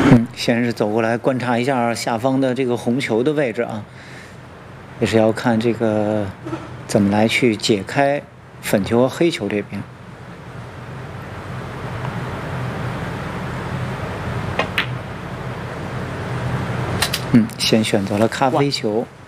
先是走过来观察一下下方的这个红球的位置啊，也是要看这个怎么来去解开粉球和黑球这边。先选择了咖啡球。